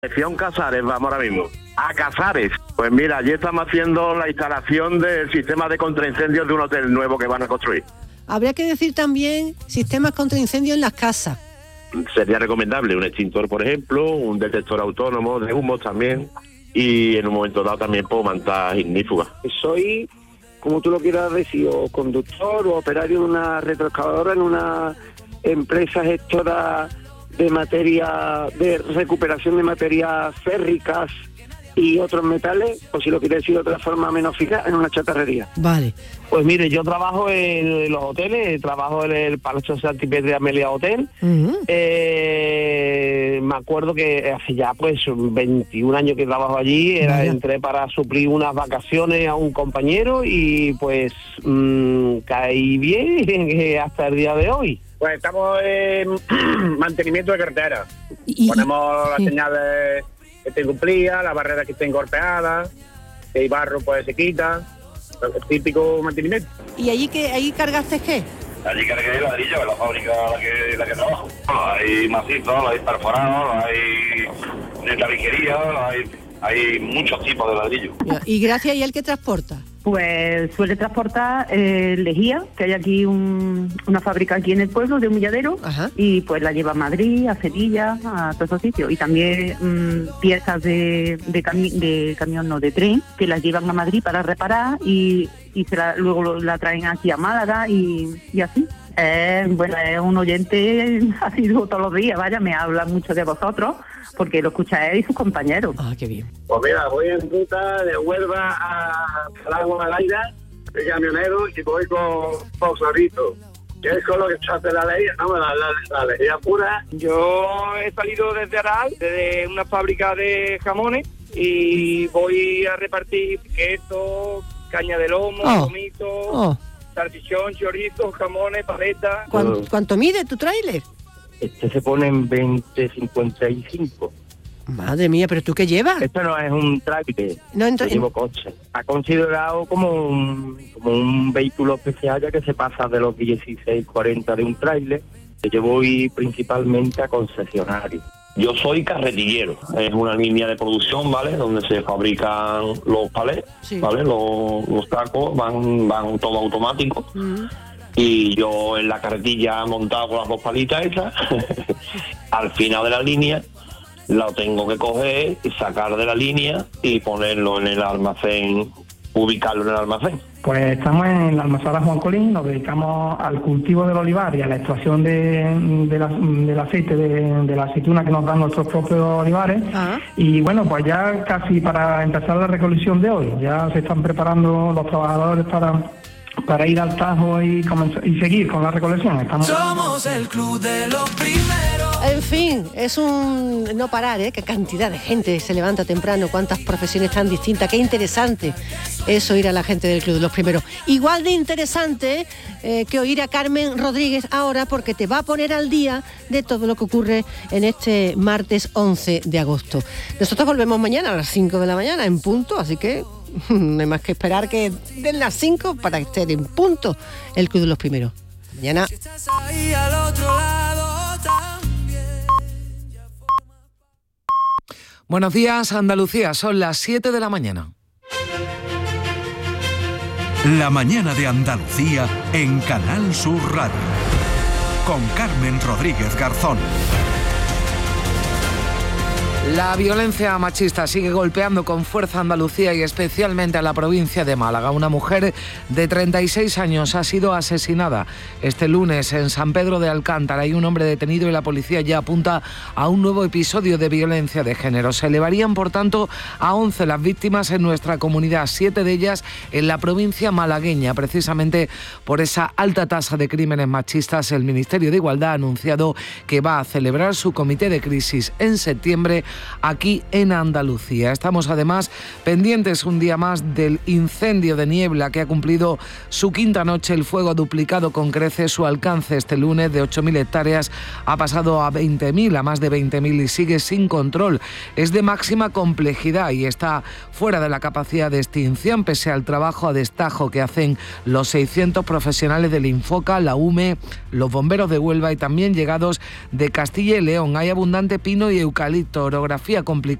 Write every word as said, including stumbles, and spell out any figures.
Dirección Casares, vamos ahora mismo. A Casares. Pues mira, allí estamos haciendo la instalación del sistema de contraincendios de un hotel nuevo que van a construir. Habría que decir también sistemas contra incendios en las casas. Sería recomendable un extintor, por ejemplo, un detector autónomo de humos también, y en un momento dado también puedo mantas ignífugas. Soy, como tú lo quieras decir, o conductor o operario de una retroexcavadora en una empresa gestora de materia, de recuperación de materias férricas y otros metales, o si lo quieres decir de otra forma menos fija, en una chatarrería. Vale. Pues mire, yo trabajo en los hoteles, trabajo en el Palacio Santipetri Amelia Hotel. Uh-huh. Eh, me acuerdo que hace ya pues veintiún años que trabajo allí, era, Vaya. entré para suplir unas vacaciones a un compañero y pues mmm, caí bien hasta el día de hoy. Pues estamos en mantenimiento de carretera. Y, Ponemos las sí. señales que estén cumplidas, las barreras que estén golpeadas, si hay barro pues se quita, el típico mantenimiento. ¿Y allí que ahí cargaste qué? Allí cargué ladrillo, en la fábrica en la que, la que trabajo. Hay macizos, hay perforados, hay de tabiquería, hay, hay muchos tipos de ladrillo. Y gracias, ¿y el que transporta? Pues suele transportar eh, lejía, que hay aquí un, una fábrica aquí en el pueblo de Humilladero. Ajá. Y pues la lleva a Madrid, a Sevilla, a todos esos sitios. Y también mmm, piezas de, de, cami- de camión, no, de tren, que las llevan a Madrid para reparar y, y se la, luego lo, la traen aquí a Málaga y, y así. Eh, bueno, es un oyente asiduo todos los días, vaya, me habla mucho de vosotros, porque lo escucha él y sus compañeros. Ah, qué bien. Pues mira, voy en ruta de Huelva a Salagua de Laida, de camionero, y voy con Posorito, que es con lo que se hace la ley, no, la, la, la lejía pura. Yo he salido desde Aral, desde una fábrica de jamones, y voy a repartir queso, caña de lomo, Oh. gomito, Oh, salchichón, chorizo, jamones, paletas. ¿cuánto, ¿cuánto mide tu tráiler? Este se pone en veinte cincuenta y cinco. Madre mía, ¿pero tú qué llevas? Esto no es un tráiler, No entro- yo llevo coche. Está considerado como un, como un vehículo especial, ya que se pasa de los dieciséis cuarenta de un tráiler. Yo voy principalmente a concesionarios. Yo soy carretillero, es una línea de producción, ¿vale? Donde se fabrican los palés, Sí. ¿vale? Los, los tacos van, van todo automático. Mm. Y yo en la carretilla montado con las dos palitas esas, al final de la línea lo tengo que coger y sacar de la línea y ponerlo en el almacén, ubicarlo en el almacén. Pues estamos en la almazara Juan Colín, nos dedicamos al cultivo del olivar y a la extracción de, de la- del aceite de, de la aceituna que nos dan nuestros propios olivares. Ah. Y bueno, pues ya casi para empezar la recolección de hoy, ya se están preparando los trabajadores para, para ir al Tajo y, comenzar, y seguir con la recolección. Estamos... Somos el club de los primeros. En fin, es un no parar, ¿eh? Qué cantidad de gente se levanta temprano, cuántas profesiones tan distintas, qué interesante es oír a la gente del Club de los Primeros. Igual de interesante eh, que oír a Carmen Rodríguez ahora, porque te va a poner al día de todo lo que ocurre en este martes once de agosto. Nosotros volvemos mañana a las cinco de la mañana en punto, así que no hay más que esperar que den las cinco para que esté en punto el Club de los Primeros. Mañana. Si estás ahí al otro lado también. Buenos días, Andalucía, son las siete de la mañana. La mañana de Andalucía en Canal Sur Radio. Con Carmen Rodríguez Garzón. La violencia machista sigue golpeando con fuerza a Andalucía y especialmente a la provincia de Málaga. Una mujer de treinta y seis años ha sido asesinada este lunes en San Pedro de Alcántara. Hay un hombre detenido y la policía ya apunta a un nuevo episodio de violencia de género. Se elevarían, por tanto, a once las víctimas en nuestra comunidad, siete de ellas en la provincia malagueña. Precisamente por esa alta tasa de crímenes machistas, el Ministerio de Igualdad ha anunciado que va a celebrar su comité de crisis en septiembre aquí en Andalucía. Estamos además pendientes un día más del incendio de Niebla que ha cumplido su quinta noche. El fuego ha duplicado con creces su alcance este lunes de ocho mil hectáreas, ha pasado a veinte mil, a más de veinte mil y sigue sin control. Es de máxima complejidad y está fuera de la capacidad de extinción pese al trabajo a destajo que hacen los seiscientos profesionales del Infoca, la U M E, los bomberos de Huelva y también llegados de Castilla y León. Hay abundante pino y eucalipto, geografía complicada